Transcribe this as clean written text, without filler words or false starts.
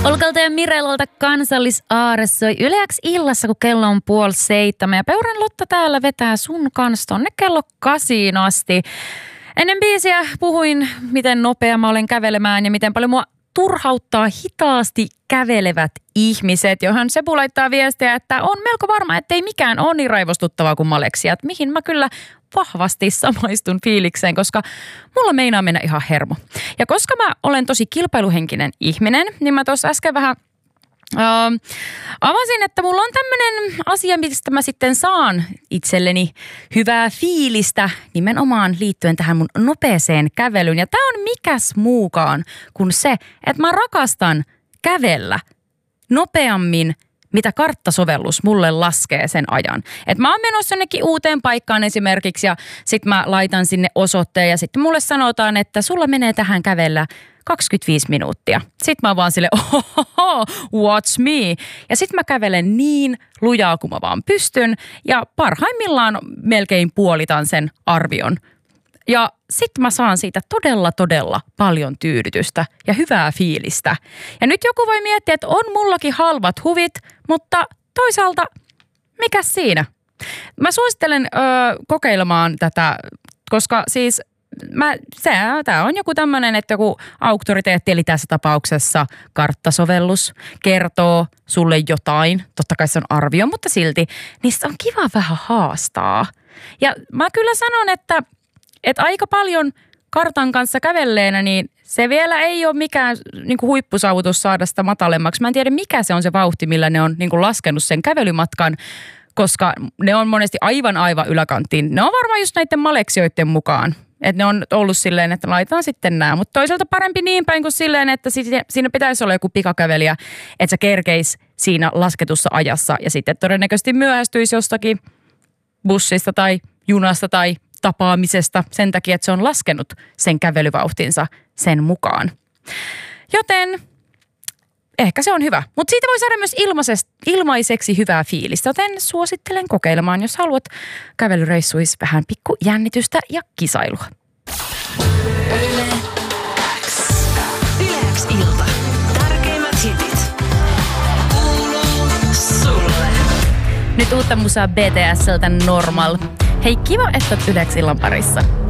Olkalta ja Mirelolta Kansallisaare soi Yle X illassa, kun kello on 6:30. Ja Peuran Lotta täällä vetää sun kanssa tonne kello 8 asti. Ennen biisiä puhuin, miten nopea mä olen kävelemään ja miten paljon mua turhauttaa hitaasti kävelevät ihmiset, johon Sebu laittaa viestiä, että on melko varma, ettei mikään ole niin raivostuttavaa kuin maleksijat, mihin mä kyllä vahvasti samaistun fiilikseen, koska mulla meinaa mennä ihan hermo. Ja koska mä olen tosi kilpailuhenkinen ihminen, niin mä tuossa äsken vähän avasin, että mulla on tämmöinen asia, mistä mä sitten saan itselleni hyvää fiilistä nimenomaan liittyen tähän mun nopeeseen kävelyyn. Ja tää on mikäs muukaan kuin se, että mä rakastan kävellä nopeammin, mitä karttasovellus mulle laskee sen ajan. Että mä oon menossa jonnekin uuteen paikkaan esimerkiksi ja sit mä laitan sinne osoitteen ja sitten mulle sanotaan, että sulla menee tähän kävellä 25 minuuttia. Sitten mä vaan silleen, watch me. Ja sitten mä kävelen niin lujaa kuin mä vaan pystyn ja parhaimmillaan melkein puolitan sen arvion. Ja sitten mä saan siitä todella paljon tyydytystä ja hyvää fiilistä. Ja nyt joku voi miettiä, että on mullakin halvat huvit, mutta toisaalta mikäs siinä? Mä suosittelen kokeilemaan tätä, koska siis tämä on joku tämmöinen, että joku auktoriteetti, eli tässä tapauksessa karttasovellus, kertoo sulle jotain. Totta kai se on arvio, mutta silti niistä on kiva vähän haastaa. Ja mä kyllä sanon, että aika paljon kartan kanssa kävelleenä, niin se vielä ei ole mikään niin kuin huippusaavutus saada sitä matalemmaksi. Mä en tiedä, mikä se on se vauhti, millä ne on niin kuin laskenut sen kävelymatkan, koska ne on monesti aivan yläkanttiin. Ne on varmaan just näiden maleksioiden mukaan. Että ne on ollut silleen, että laitetaan sitten nämä. Mutta toisaalta parempi niin päin kuin silleen, että siinä pitäisi olla joku pikakävelijä, että se kerkeisi siinä lasketussa ajassa. Ja sitten todennäköisesti myöhästyisi jostakin bussista tai junasta tai tapaamisesta sen takia, että se on laskenut sen kävelyvauhtinsa sen mukaan. Joten ehkä se on hyvä. Mutta siitä voi saada myös ilmaiseksi hyvää fiilistä, joten suosittelen kokeilemaan, jos haluat kävelyreissuissa vähän pikku jännitystä ja kisailua. Yle X ilta. Tärkeimmät hitit. Kuuluu sulle. Nyt uutta musaa BTS:ltä Normal. Hei, kiva, että olet Yle X illan parissa.